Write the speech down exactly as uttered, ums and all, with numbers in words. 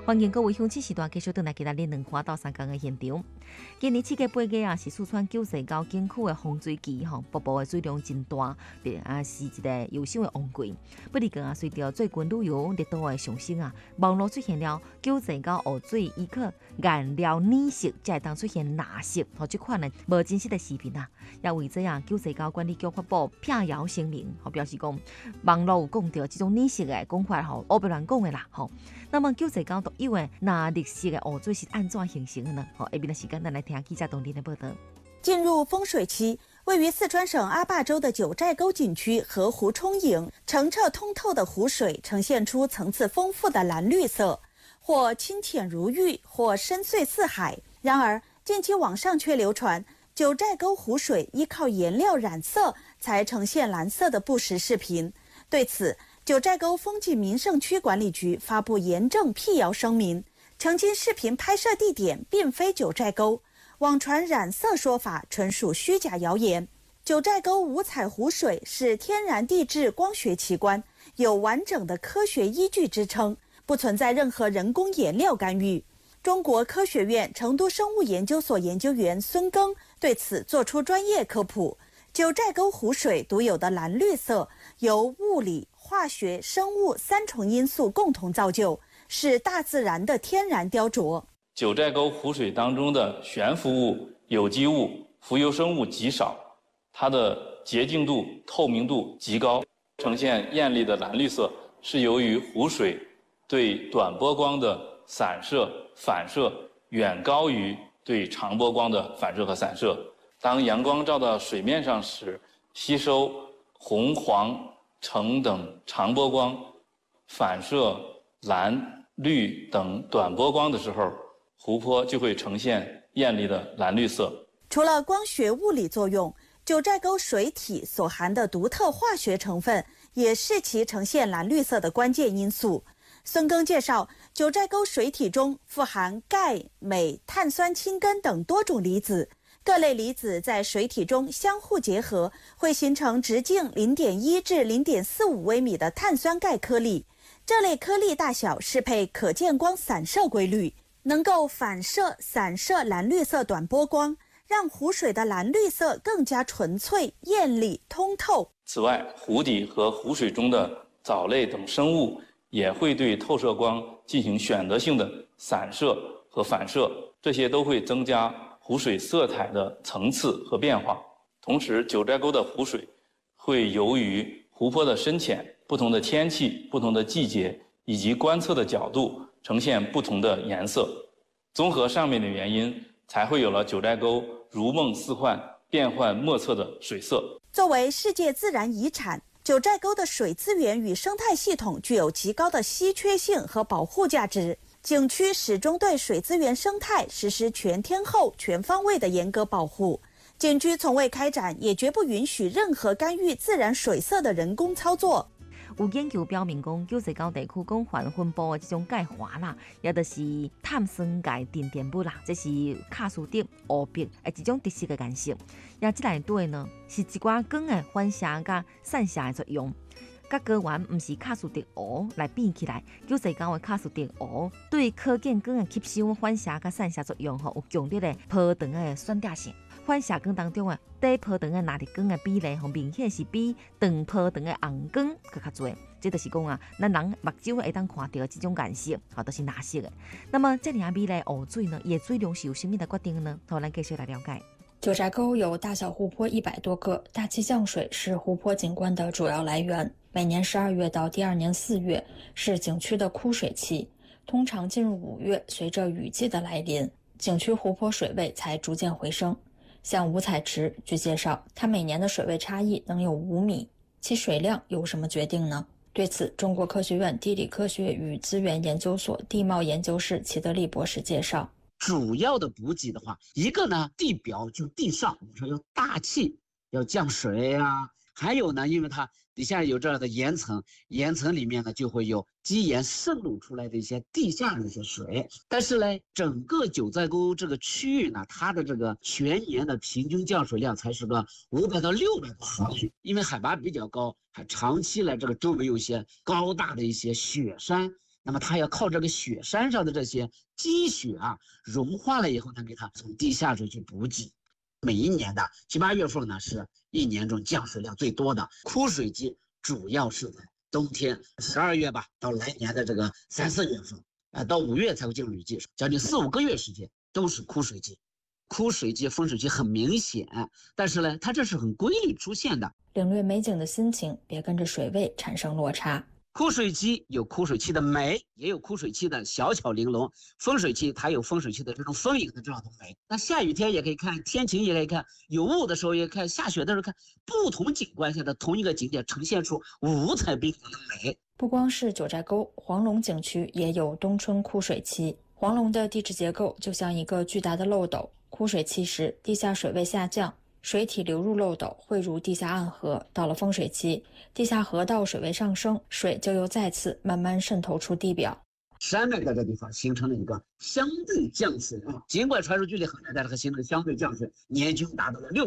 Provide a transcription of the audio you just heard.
欢迎各位乡亲时段继续回来，给咱连两花到三江的现场。今年七月八日啊，是四川九寨沟景区的洪水期吼，瀑布的水量真大，对啊，是一个优秀的旺季。不过啊，随着最近旅游热度的上升啊，网络出现了九寨沟湖水依靠颜料染色，才会当出现蓝色和这款的无真实的视频啊。也为这样，九寨沟管理局发布辟谣声明，吼表示讲网络有讲到这种染色的讲法吼，胡白乱讲的啦吼。那么九寨沟独有的那绿色的湖水是安怎形成的呢？好，下边的时间咱来听记者董林的报道。 进入丰水期，位于四川省阿坝州的九寨沟景区河湖充盈，澄澈通透的湖水呈现出层次丰富的蓝绿色，或清浅如玉，或深邃似海。然而，近期网上却流传九寨沟湖水依靠颜料染色才呈现蓝色的不实视频。对此，九寨沟风景名胜区管理局发布严正辟谣声明，澄清视频拍摄地点并非九寨沟，网传染色说法纯属虚假谣言。九寨沟五彩湖水是天然地质光学奇观，有完整的科学依据支撑，不存在任何人工颜料干预。中国科学院成都生物研究所研究员孙庚对此作出专业科普。九寨沟湖水独有的蓝绿色由物理、化学、生物三重因素共同造就，是大自然的天然雕琢。 九寨沟湖水当中的悬浮物、有机物、浮游生物极少，它的洁净度、透明度极高，呈现艳丽的蓝绿色，是由于湖水对短波光的散射、反射远高于对长波光的反射和散射。当阳光照到水面上时，吸收红、黄、橙等长波光，反射蓝、绿等短波光的时候，湖泊就会呈现艳丽的蓝绿色。 除了光学物理作用，九寨沟水体所含的独特化学成分也是其呈现蓝绿色的关键因素。孙庚介绍，九寨沟水体中富含钙、镁、碳酸氢根等多种离子，各类离子在水体中相互结合，会形成直径 零点一 至 零点四五 微米的碳酸钙颗粒。这类颗粒大小适配可见光散射规律，能够反射、散射蓝绿色短波光，让湖水的蓝绿色更加纯粹、艳丽、通透。 此外，湖底和湖水中的藻类等生物也会对透射光进行选择性的散射和反射，这些都会增加湖水色彩的层次和变化。同时，九寨沟的湖水会由于湖泊的深浅、不同的天气、不同的季节以及观测的角度，呈现不同的颜色。综合上面的原因，才会有了九寨沟如梦似幻、变幻莫测的水色。 作为世界自然遗产，九寨沟的水资源与生态系统具有极高的稀缺性和保护价值。景区始终对水资源生态实施全天候、全方位的严格保护。景区从未开展，也绝不允许任何干预自然水色的人工操作。 有研究表明讲，九寨沟地区广泛分布的这种钙华啦，也就是碳酸钙沉淀物啦，这是喀斯特湖壁的一种特色的颜色。也这内底呢，是一寡光的反射甲散射的作用。甲高原不是喀斯特湖来比起来，九寨沟的喀斯特湖对可见光的吸收、反射甲散射作用吼，有强烈的波长的选择性。反射光当中的低波长的钠离光的比例，吼明显是比长波长的红光更较多。这就是讲啊，咱人目睭会当看到这种颜色，吼都是蓝色的。那么这样美丽的湖水呢，野水量是由什么来决定呢？好，咱继续来了解。 九寨沟有大小湖泊一百多个，大气降水是湖泊景观的主要来源。每年十二月到第二年四月是景区的枯水期，通常进入五月，随着雨季的来临，景区湖泊水位才逐渐回升。像五彩池，据介绍，它每年的水位差异能有五米，其水量由什么决定呢？对此，中国科学院地理科学与资源研究所地貌研究室齐德利博士介绍， 主要的补给的话，一个呢，地表就地上，我们说要大气，要降水啊。还有呢，因为它底下有这样的岩层，岩层里面呢就会有基岩渗露出来的一些地下的一些水。但是呢，整个九寨沟这个区域呢，它的这个全年的平均降水量才是个五百到六百多毫米，因为海拔比较高，还长期呢这个周围有一些高大的一些雪山。 那么它要靠这个雪山上的这些积雪啊融化了以后呢，给它从地下水去补给。每一年的七八月份呢，是一年中降水量最多的枯水季，主要是在冬天十二月吧，到来年的这个三四月份，啊，到五月才会进入雨季，将近四五个月时间都是枯水季。枯水季、丰水期很明显，但是呢，它这是很规律出现的。 领略美景的心情，别跟着水位产生落差。 枯水期有枯水期的美，也有枯水期的小巧玲珑。丰水期它有丰水期的这种丰盈的这样的美。那下雨天也可以看，天晴也可以看，有雾的时候也看，下雪的时候看，不同景观下的同一个景点呈现出五彩缤纷的美。 不光是九寨沟，黄龙景区也有冬春枯水期。黄龙的地质结构就像一个巨大的漏斗，枯水期时地下水位下降，水体流入漏斗，汇入地下暗河。到了丰水期，地下河道水位上升，水就又再次慢慢渗透出地表。 山脉在这地方形成了一个相对降水啊，尽管传输距离很远，但是它形成相对降水，年均达到了六。